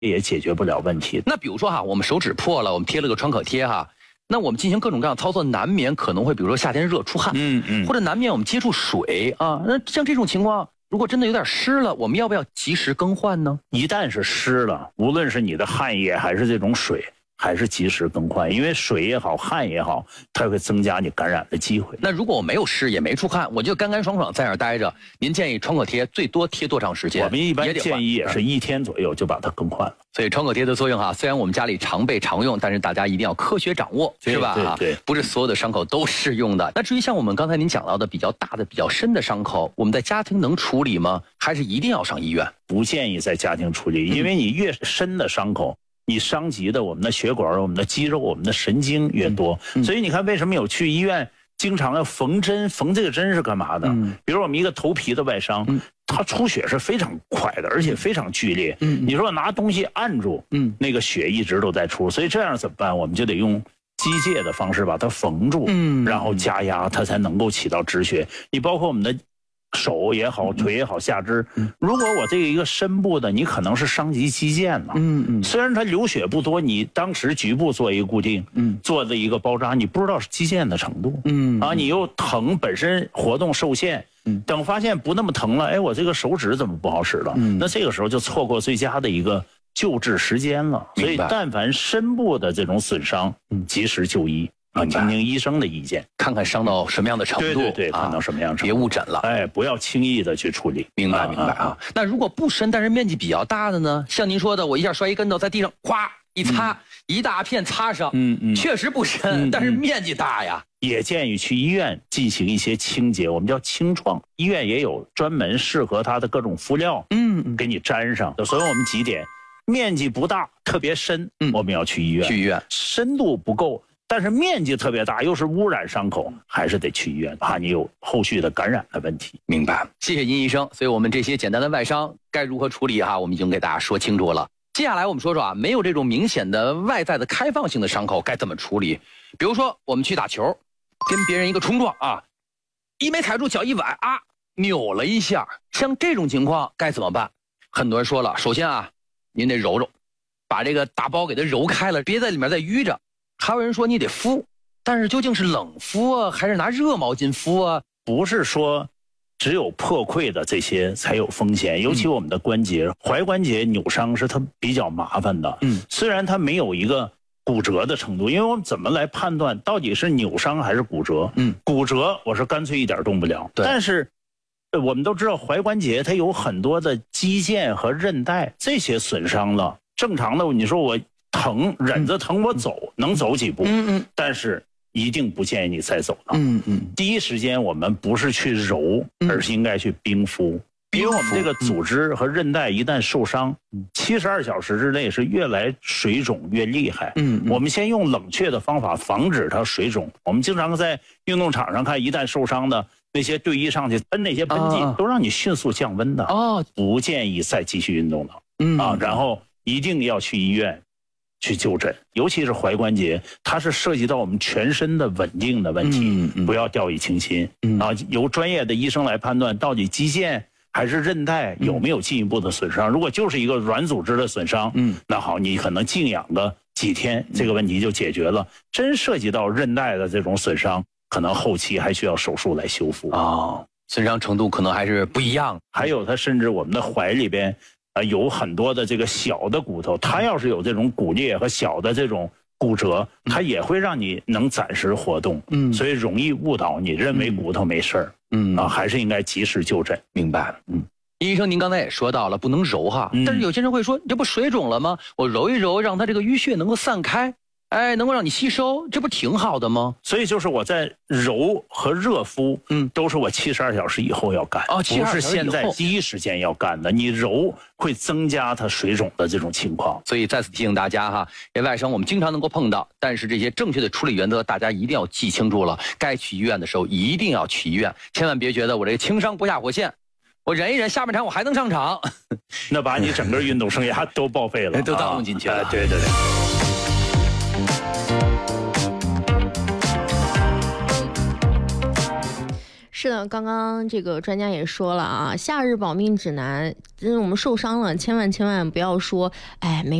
也解决不了问题。 那比如说哈，我们手指破了，我们贴了个创可贴哈，那我们进行各种各样操作，难免可能会比如说夏天热出汗，或者难免我们接触水啊，那像这种情况，如果真的有点湿了，我们要不要及时更换呢？ 一旦是湿了，无论是你的汗液还是这种水，还是及时更换，因为水也好，汗也好，它会增加你感染的机会。 那如果我没有湿也没出汗，我就干干爽爽在那儿待着，您建议创可贴最多贴多长时间？ 我们一般建议也是1天左右就把它更换了。 所以创可贴的作用哈，虽然我们家里常备常用，但是大家一定要科学掌握，是吧？ 对， 不是所有的伤口都适用的。那至于像我们刚才您讲到的比较大的、比较深的伤口，我们在家庭能处理吗？还是一定要上医院？ 不建议在家庭处理，因为你越深的伤口，你伤及的我们的血管、我们的肌肉、我们的神经越多，所以你看为什么有去医院经常要缝针？缝这个针是干嘛的？比如我们一个头皮的外伤，它出血是非常快的，而且非常剧烈。你说拿东西按住，那个血一直都在出，所以这样怎么办？我们就得用机械的方式把它缝住，然后加压，它才能够起到止血。你包括我们的手也好，腿也好，下肢，如果我这个一个深部的，你可能是伤及肌腱了。虽然它流血不多，你当时局部做一个固定，做的一个包扎，你不知道是肌腱的程度，你又疼，本身活动受限，等发现不那么疼了，哎，我这个手指怎么不好使了？那这个时候就错过最佳的一个救治时间了。所以，但凡深部的这种损伤，及时就医。听听医生的意见， 看看伤到什么样的程度， 对，看到什么样程度， 别误诊了， 哎，不要轻易的去处理。 明白啊。那如果不深，但是面积比较大的呢？像您说的，我一下摔一跟头，在地上咵一擦，一大片擦伤，确实不深，但是面积大呀。 也建议去医院进行一些清洁，我们叫清创，医院也有专门适合它的各种敷料，给你粘上。所以我们几点：面积不大，特别深，我们要去医院；深度不够，但是面积特别大，又是污染伤口，还是得去医院，怕你有后续的感染的问题。 明白，谢谢殷医生。所以我们这些简单的外伤该如何处理哈，我们已经给大家说清楚了。接下来我们说说啊，没有这种明显的外在的开放性的伤口该怎么处理？比如说我们去打球，跟别人一个冲撞啊，一没踩住，脚一崴啊，扭了一下，像这种情况该怎么办？很多人说了，首先啊，您得揉揉，把这个大包给它揉开了，别在里面再淤着。还有人说你得敷，但是究竟是冷敷啊，还是拿热毛巾敷啊？ 不是说只有破溃的这些才有风险，尤其我们的关节，踝关节扭伤是它比较麻烦的。虽然它没有一个骨折的程度，因为我们怎么来判断到底是扭伤还是骨折？骨折我是干脆一点动不了，但是我们都知道踝关节它有很多的肌腱和韧带，这些损伤了，正常的你说我疼，忍着疼我走，能走几步，但是一定不建议你再走了。第一时间我们不是去揉，而是应该去冰敷。因为我们这个组织和韧带一旦受伤，72小时之内是越来水肿越厉害。我们先用冷却的方法防止它水肿。我们经常在运动场上看，一旦受伤的那些队医上去喷那些喷剂，都让你迅速降温的。不建议再继续运动了。然后一定要去医院去就诊，尤其是踝关节，它是涉及到我们全身的稳定的问题，不要掉以轻心。由专业的医生来判断到底肌腱还是韧带有没有进一步的损伤。如果就是一个软组织的损伤，那好，你可能静养个几天，这个问题就解决了。真涉及到韧带的这种损伤，可能后期还需要手术来修复。 损伤程度可能还是不一样。 还有它甚至我们的踝里边有很多的这个小的骨头，它要是有这种骨裂和小的这种骨折，它也会让你能暂时活动。所以容易误导你认为骨头没事儿。还是应该及时就诊。 明白了。医生您刚才也说到了不能揉哈，但是有些人会说这不水肿了吗？我揉一揉让它这个淤血能够散开，能够让你吸收，这不挺好的吗？ 所以就是我在揉和热敷，都是我72小时以后要干，不是现在第一时间要干的。你揉会增加它水肿的这种情况。 所以再次提醒大家哈，这外伤我们经常能够碰到，但是这些正确的处理原则大家一定要记清楚了。该去医院的时候一定要去医院，千万别觉得我这个轻伤不下火线，我忍一忍，下半场我还能上场， 那把你整个运动生涯都报废了， 都耽误进去了。 对。 是的，刚刚这个专家也说了啊，夏日保命指南，我们受伤了，千万不要说，哎，没